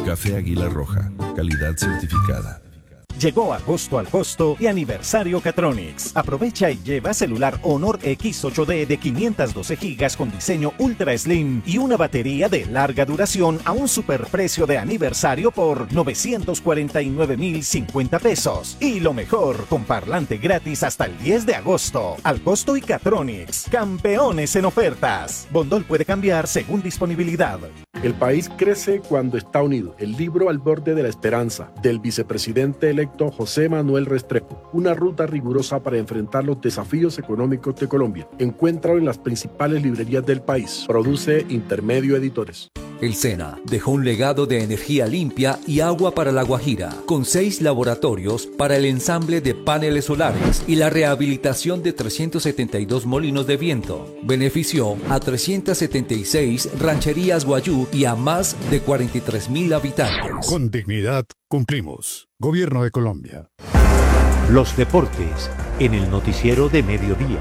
Café Águila Roja, calidad certificada. Llegó agosto al costo y aniversario Catronics. Aprovecha y lleva celular Honor X8D de 512 GB con diseño Ultra Slim y una batería de larga duración a un superprecio de aniversario por 949,050 pesos. Y lo mejor, con parlante gratis hasta el 10 de agosto. Al costo y Catronics, campeones en ofertas. Bondol puede cambiar según disponibilidad. El país crece cuando está unido. El libro Al borde de la esperanza, del vicepresidente electo José Manuel Restrepo. Una ruta rigurosa para enfrentar los desafíos económicos de Colombia. Encuéntralo en las principales librerías del país. Produce Intermedio Editores. El SENA dejó un legado de energía limpia y agua para La Guajira, con 6 laboratorios para el ensamble de paneles solares y la rehabilitación de 372 molinos de viento. Benefició a 376 rancherías guayú y a más de 43,000 habitantes. Con dignidad cumplimos. Gobierno de Colombia. Los deportes en el noticiero de mediodía.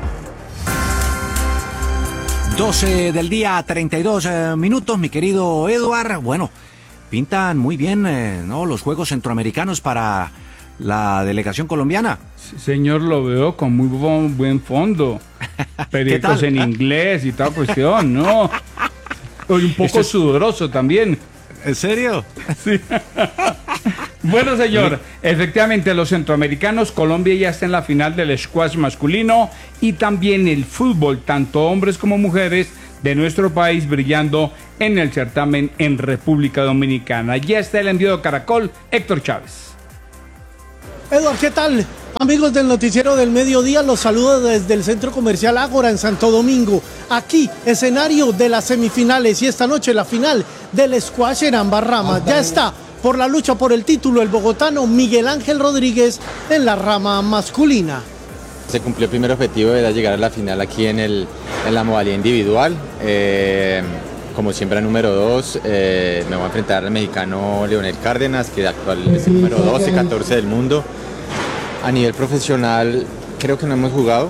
12 del día, 32 minutos, mi querido Eduard. Bueno, pintan muy bien, ¿no?, los Juegos Centroamericanos para la delegación colombiana. Sí, señor, lo veo con muy buen fondo. Periódicos en inglés y toda cuestión, ¿no? Y un poco sudoroso también. ¿En serio? Sí. Bueno, señor, efectivamente los centroamericanos, Colombia ya está en la final del squash masculino y también el fútbol, tanto hombres como mujeres de nuestro país brillando en el certamen en República Dominicana. Ya está el envío de Caracol, Héctor Chávez. Eduard, ¿qué tal? Amigos del noticiero del mediodía, los saludo desde el Centro Comercial Ágora en Santo Domingo. Aquí, escenario de las semifinales y esta noche la final del squash en ambas ramas. Ya está por la lucha por el título el bogotano Miguel Ángel Rodríguez en la rama masculina. Se cumplió el primer objetivo, era llegar a la final aquí en la modalidad individual. Como siempre, número 2, me voy a enfrentar al mexicano Leonel Cárdenas, que actual es el número 12, 14 del mundo. A nivel profesional, creo que no hemos jugado.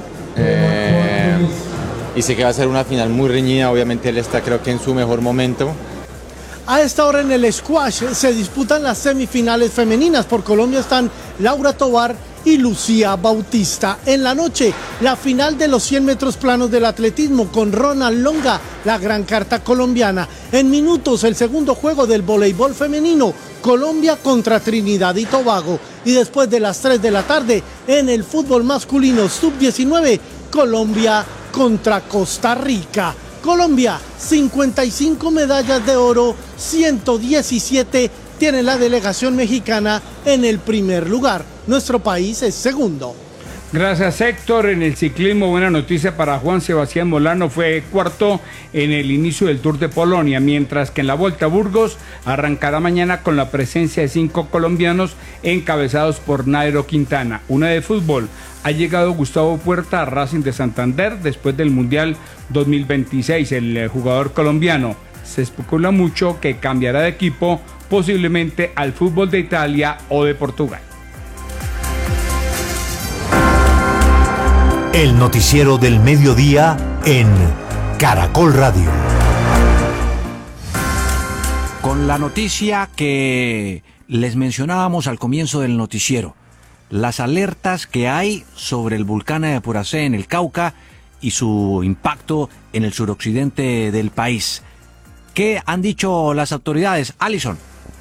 Y sé que va a ser una final muy reñida. Obviamente él está, creo que en su mejor momento. A esta hora en el squash se disputan las semifinales femeninas. Por Colombia están Laura Tovar y Lucía Bautista. En la noche, la final de los 100 metros planos del atletismo con Ronald Longa, la gran carta colombiana. En minutos, el segundo juego del voleibol femenino, Colombia contra Trinidad y Tobago. Y después de las 3 de la tarde, en el fútbol masculino sub-19, Colombia contra Costa Rica. Colombia, 55 medallas de oro, 117 tiene la delegación mexicana en el primer lugar. Nuestro país es segundo. Gracias, Héctor. En el ciclismo, buena noticia para Juan Sebastián Molano, fue cuarto en el inicio del Tour de Polonia, mientras que en la Vuelta a Burgos arrancará mañana con la presencia de 5 colombianos encabezados por Nairo Quintana. Una de fútbol, ha llegado Gustavo Puerta a Racing de Santander después del Mundial 2026. El jugador colombiano, se especula mucho que cambiará de equipo, posiblemente al fútbol de Italia o de Portugal. El noticiero del mediodía en Caracol Radio. Con la noticia que les mencionábamos al comienzo del noticiero, las alertas que hay sobre el volcán Puracé en el Cauca y su impacto en el suroccidente del país. ¿Qué han dicho las autoridades? Alison.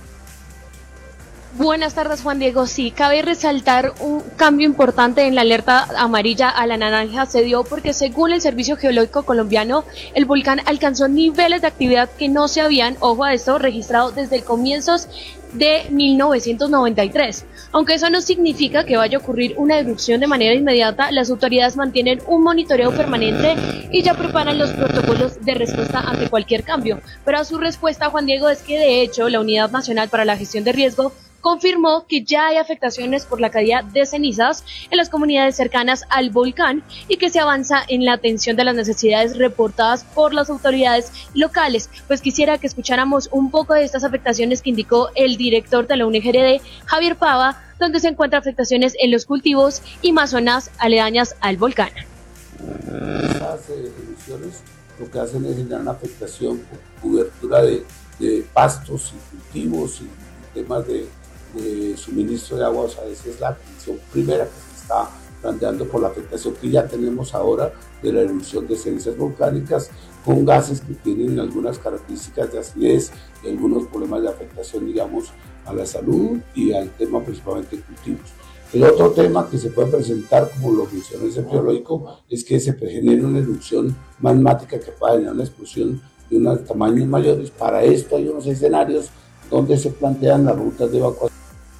Buenas tardes, Juan Diego. Sí, cabe resaltar un cambio importante en la alerta amarilla a la naranja. Se dio porque, según el Servicio Geológico Colombiano, el volcán alcanzó niveles de actividad que no se habían, ojo a esto, registrado desde el comienzos de 1993. Aunque eso no significa que vaya a ocurrir una erupción de manera inmediata, las autoridades mantienen un monitoreo permanente y ya preparan los protocolos de respuesta ante cualquier cambio. Pero a su respuesta, Juan Diego, es que de hecho la Unidad Nacional para la Gestión de Riesgo confirmó que ya hay afectaciones por la caída de cenizas en las comunidades cercanas al volcán y que se avanza en la atención de las necesidades reportadas por las autoridades locales. Pues quisiera que escucháramos un poco de estas afectaciones que indicó el director de la UNGRD, Javier Pava, donde se encuentran afectaciones en los cultivos y más zonas aledañas al volcán. Estas erupciones lo que hacen es generar una afectación por cobertura de pastos y cultivos y temas de suministro de agua. O sea, esa es la atención primera que se está planteando por la afectación que ya tenemos ahora de la erupción de cenizas volcánicas con gases que tienen algunas características de acidez y algunos problemas de afectación, digamos, a la salud y al tema principalmente de cultivos. El otro tema que se puede presentar, como lo mencionó el Centro Geológico, es que se genere una erupción magmática que pueda generar una explosión de unos tamaños mayores. Para esto hay unos escenarios donde se plantean las rutas de evacuación.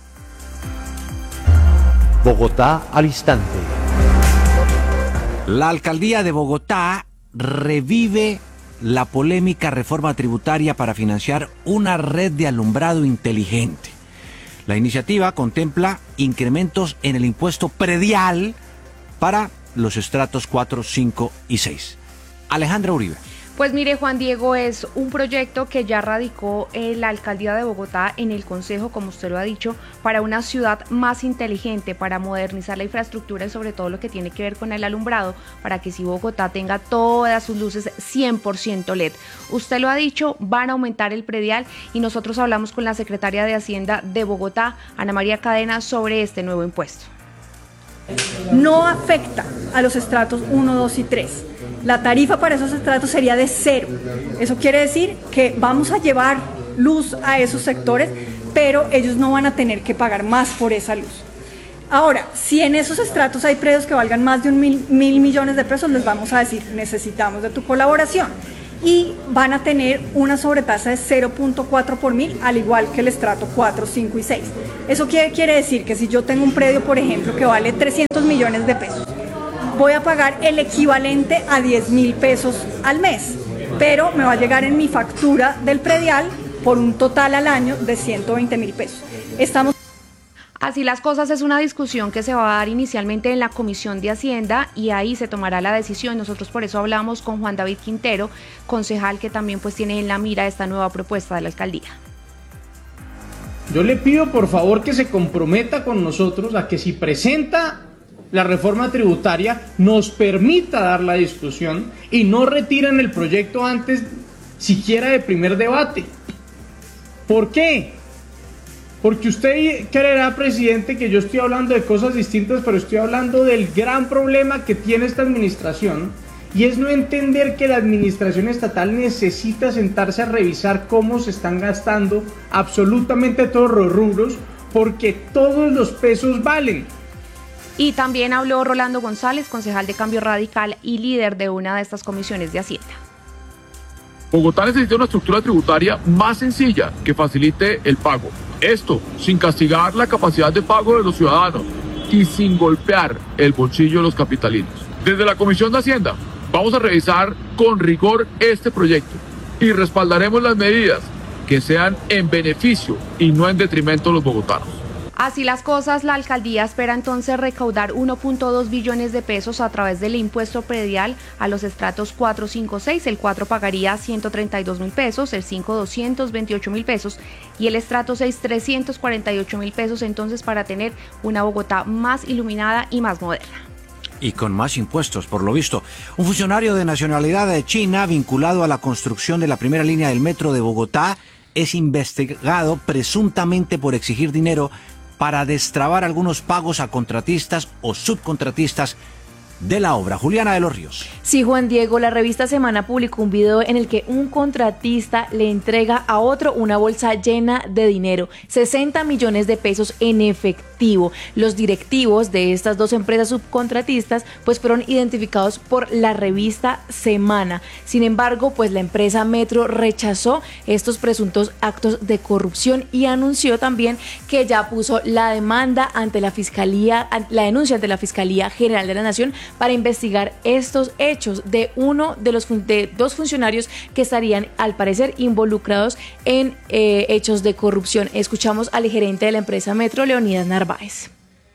Bogotá al instante. La alcaldía de Bogotá revive la polémica reforma tributaria para financiar una red de alumbrado inteligente. La iniciativa contempla incrementos en el impuesto predial para los estratos 4, 5 y 6. Alejandra Uribe. Pues mire, Juan Diego, es un proyecto que ya radicó la alcaldía de Bogotá en el Consejo, como usted lo ha dicho, para una ciudad más inteligente, para modernizar la infraestructura y sobre todo lo que tiene que ver con el alumbrado, para que si Bogotá tenga todas sus luces 100% LED. Usted lo ha dicho, van a aumentar el predial y nosotros hablamos con la secretaria de Hacienda de Bogotá, Ana María Cadena, sobre este nuevo impuesto. No afecta a los estratos 1, 2 y 3. La tarifa para esos estratos sería de 0. Eso quiere decir que vamos a llevar luz a esos sectores, pero ellos no van a tener que pagar más por esa luz. Ahora, si en esos estratos hay predios que valgan más de 1.000 millones de pesos, les vamos a decir, necesitamos de tu colaboración. Y van a tener una sobretasa de 0.4 por mil, al igual que el estrato 4, 5 y 6. ¿Eso quiere decir? Que si yo tengo un predio, por ejemplo, que vale 300 millones de pesos, voy a pagar el equivalente a 10.000 pesos al mes, pero me va a llegar en mi factura del predial por un total al año de 120.000 pesos. Así las cosas, es una discusión que se va a dar inicialmente en la Comisión de Hacienda y ahí se tomará la decisión. Nosotros por eso hablamos con Juan David Quintero, concejal que también pues tiene en la mira esta nueva propuesta de la alcaldía. Yo le pido por favor que se comprometa con nosotros a que si presenta la reforma tributaria nos permita dar la discusión y no retiren el proyecto antes siquiera de primer debate. ¿Por qué? Porque usted creerá, presidente, que yo estoy hablando de cosas distintas, pero estoy hablando del gran problema que tiene esta administración, y es no entender que la administración estatal necesita sentarse a revisar cómo se están gastando absolutamente todos los rubros, porque todos los pesos valen. Y también habló Rolando González, concejal de Cambio Radical y líder de una de estas comisiones de Hacienda. Bogotá necesita una estructura tributaria más sencilla que facilite el pago. Esto sin castigar la capacidad de pago de los ciudadanos y sin golpear el bolsillo de los capitalinos. Desde la Comisión de Hacienda vamos a revisar con rigor este proyecto y respaldaremos las medidas que sean en beneficio y no en detrimento de los bogotanos. Así las cosas, la alcaldía espera entonces recaudar 1.2 billones de pesos a través del impuesto predial a los estratos 4, 5, 6. El 4 pagaría 132.000 pesos, el 5 228.000 pesos y el estrato 6 348.000 pesos, entonces para tener una Bogotá más iluminada y más moderna. Y con más impuestos, por lo visto. Un funcionario de nacionalidad de China vinculado a la construcción de la primera línea del metro de Bogotá es investigado presuntamente por exigir dinero para destrabar algunos pagos a contratistas o subcontratistas de la obra. Juliana de los Ríos. Sí, Juan Diego, la revista Semana publicó un video en el que un contratista le entrega a otro una bolsa llena de dinero, 60 millones de pesos en efectivo. Los directivos de estas dos empresas subcontratistas pues fueron identificados por la revista Semana. Sin embargo, pues la empresa Metro rechazó estos presuntos actos de corrupción y anunció también que ya puso la demanda ante la Fiscalía, la denuncia ante la Fiscalía General de la Nación para investigar estos hechos de dos funcionarios que estarían al parecer involucrados en hechos de corrupción. Escuchamos al gerente de la empresa Metro, Leonidas Narváez.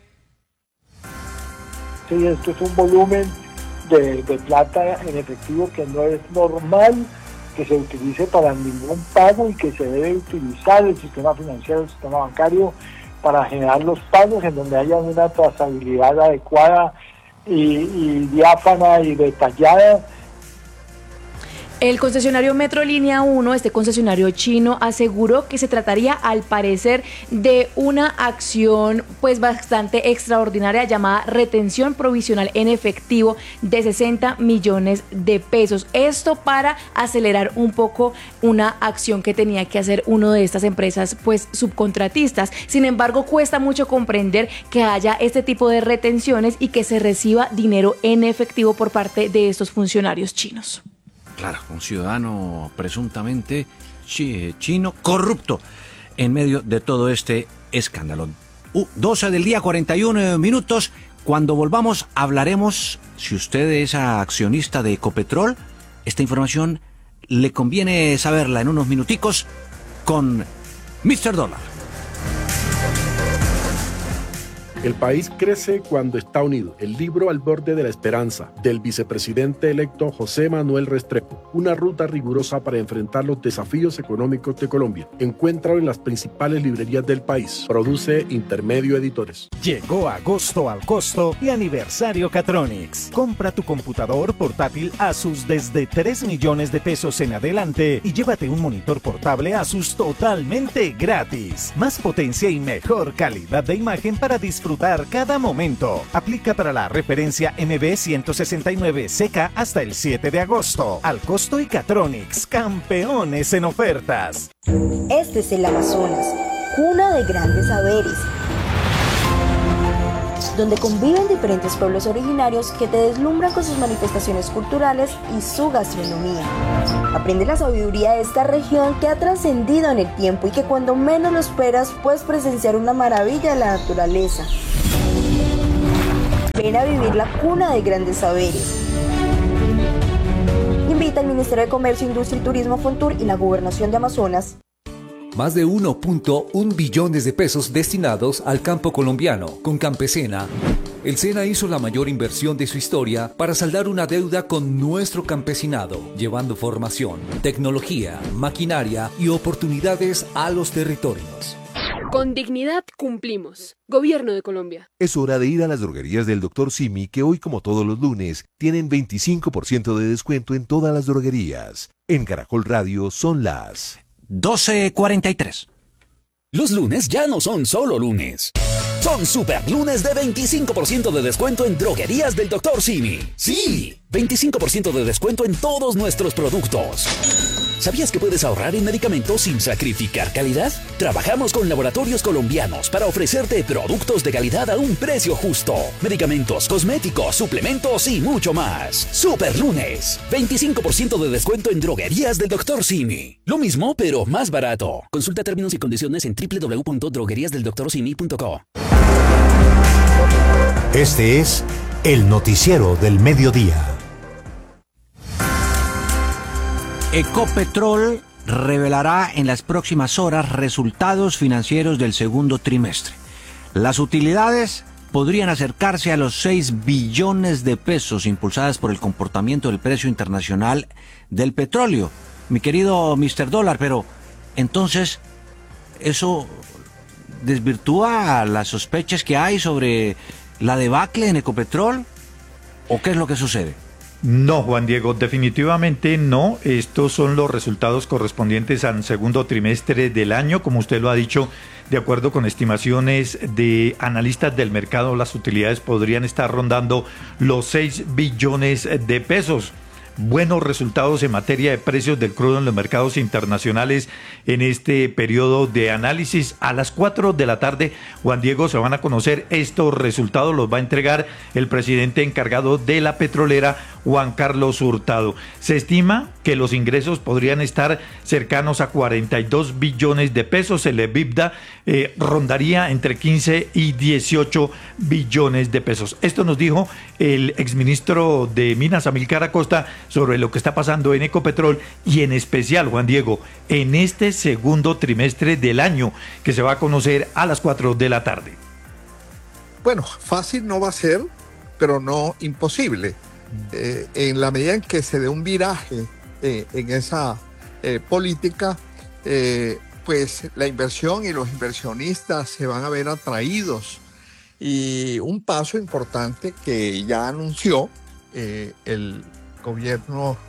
Sí, esto es un volumen de plata en efectivo que no es normal que se utilice para ningún pago y que se debe utilizar el sistema financiero, el sistema bancario para generar los pagos en donde haya una trazabilidad adecuada y diáfana y detallada. El concesionario Metrolínea 1, este concesionario chino, aseguró que se trataría al parecer de una acción pues bastante extraordinaria llamada retención provisional en efectivo de 60 millones de pesos. Esto para acelerar un poco una acción que tenía que hacer uno de estas empresas pues subcontratistas. Sin embargo, cuesta mucho comprender que haya este tipo de retenciones y que se reciba dinero en efectivo por parte de estos funcionarios chinos. Claro, un ciudadano presuntamente chino corrupto en medio de todo este escándalo. 12 del día, 41 minutos. Cuando volvamos hablaremos, si usted es accionista de Ecopetrol, esta información le conviene saberla en unos minuticos con Mr. Dólar. El país crece cuando está unido. El libro Al borde de la esperanza, del vicepresidente electo José Manuel Restrepo. Una ruta rigurosa para enfrentar los desafíos económicos de Colombia. Encuéntralo en las principales librerías del país. Produce Intermedio Editores. Llegó agosto al costo y aniversario Catronics. Compra tu computador portátil Asus desde 3 millones de pesos en adelante y llévate un monitor portable Asus totalmente gratis. Más potencia y mejor calidad de imagen para disfrutar cada momento. Aplica para la referencia MB169CK hasta el 7 de agosto. Al costo y Catronics, campeones en ofertas. Este es el Amazonas, cuna de grandes saberes, donde conviven diferentes pueblos originarios que te deslumbran con sus manifestaciones culturales y su gastronomía. Aprende la sabiduría de esta región que ha trascendido en el tiempo y que cuando menos lo esperas puedes presenciar una maravilla de la naturaleza. Ven a vivir la cuna de grandes saberes. Invita al Ministerio de Comercio, Industria y Turismo, Fontur y la Gobernación de Amazonas. Más de 1.1 billones de pesos destinados al campo colombiano. Con Campesina, el SENA hizo la mayor inversión de su historia para saldar una deuda con nuestro campesinado, llevando formación, tecnología, maquinaria y oportunidades a los territorios. Con dignidad cumplimos. Gobierno de Colombia. Es hora de ir a las droguerías del Dr. Simi, que hoy, como todos los lunes, tienen 25% de descuento en todas las droguerías. En Caracol Radio son las 12:43. Los lunes ya no son solo lunes. Son super lunes de 25% de descuento en droguerías del Dr. Simi. ¡Sí! 25% de descuento en todos nuestros productos. ¿Sabías que puedes ahorrar en medicamentos sin sacrificar calidad? Trabajamos con laboratorios colombianos para ofrecerte productos de calidad a un precio justo. Medicamentos, cosméticos, suplementos y mucho más. Super lunes. 25% de descuento en droguerías del Dr. Simi. Lo mismo, pero más barato. Consulta términos y condiciones en www.drogueriasdeldoctorsimi.co. Este es el noticiero del mediodía. Ecopetrol revelará en las próximas horas resultados financieros del segundo trimestre. Las utilidades podrían acercarse a los 6 billones de pesos impulsadas por el comportamiento del precio internacional del petróleo. Mi querido Mr. Dólar, pero entonces eso desvirtúa las sospechas que hay sobre la debacle en Ecopetrol, ¿o qué es lo que sucede? No, Juan Diego, definitivamente no. Estos son los resultados correspondientes al segundo trimestre del año. Como usted lo ha dicho, de acuerdo con estimaciones de analistas del mercado, las utilidades podrían estar rondando los 6 billones de pesos. Buenos resultados en materia de precios del crudo en los mercados internacionales en este periodo de análisis. A las 4 de la tarde, Juan Diego, se van a conocer estos resultados. Los va a entregar el presidente encargado de la petrolera, Juan Carlos Hurtado. Se estima que los ingresos podrían estar cercanos a 42 billones de pesos. El EBITDA rondaría entre 15 y 18 billones de pesos. Esto nos dijo el exministro de Minas, Amílcar Acosta, sobre lo que está pasando en Ecopetrol y en especial, Juan Diego, en este segundo trimestre del año que se va a conocer a las 4 de la tarde. Bueno, fácil no va a ser, pero no imposible. En la medida en que se dé un viraje en esa política, pues la inversión y los inversionistas se van a ver atraídos. Y un paso importante que ya anunció el gobierno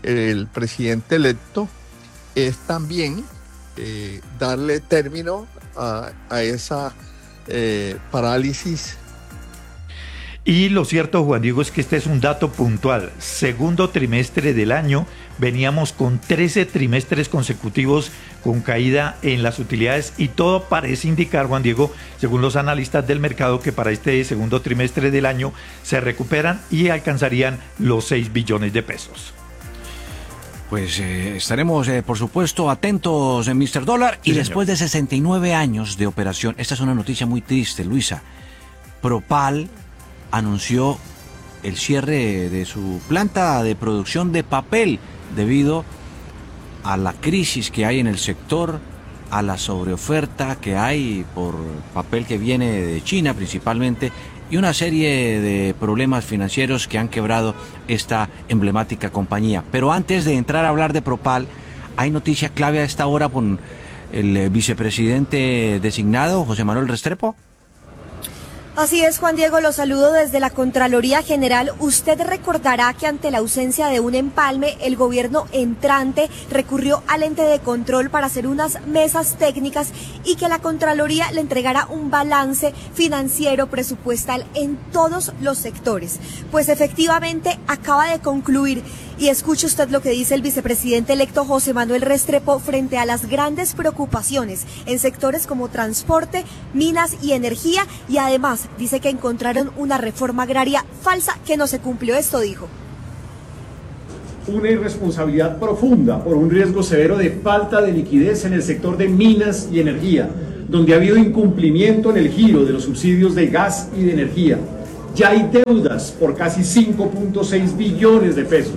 el presidente electo es también darle término a esa parálisis. Y lo cierto, Juan Diego, es que este es un dato puntual. Segundo trimestre del año, veníamos con 13 trimestres consecutivos con caída en las utilidades y todo parece indicar, Juan Diego, según los analistas del mercado, que para este segundo trimestre del año se recuperan y alcanzarían los 6 billones de pesos. Pues estaremos, por supuesto, atentos, Mr. Dólar. Sí, y después de 69 años de operación, esta es una noticia muy triste, Luisa. Propal anunció el cierre de su planta de producción de papel debido a la crisis que hay en el sector, a la sobreoferta que hay por papel que viene de China principalmente, y una serie de problemas financieros que han quebrado esta emblemática compañía. Pero antes de entrar a hablar de Propal, hay noticia clave a esta hora con el vicepresidente designado, José Manuel Restrepo. Así es, Juan Diego, lo saludo desde la Contraloría General. Usted recordará que ante la ausencia de un empalme, el gobierno entrante recurrió al ente de control para hacer unas mesas técnicas y que la Contraloría le entregara un balance financiero presupuestal en todos los sectores. Pues efectivamente acaba de concluir. Y escuche usted lo que dice el vicepresidente electo José Manuel Restrepo frente a las grandes preocupaciones en sectores como transporte, minas y energía, y además dice que encontraron una reforma agraria falsa que no se cumplió. Esto dijo: una irresponsabilidad profunda por un riesgo severo de falta de liquidez en el sector de minas y energía, donde ha habido incumplimiento en el giro de los subsidios de gas y de energía. Ya hay deudas por casi 5.6 billones de pesos.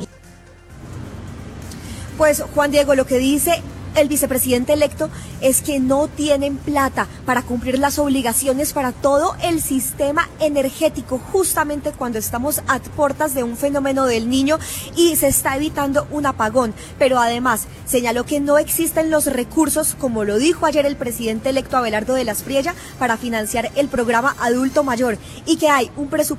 Pues Juan Diego, lo que dice el vicepresidente electo es que no tienen plata para cumplir las obligaciones para todo el sistema energético, justamente cuando estamos a puertas de un fenómeno del Niño y se está evitando un apagón. Pero además señaló que no existen los recursos, como lo dijo ayer el presidente electo Abelardo de las Priella, para financiar el programa Adulto Mayor, y que hay un presupuesto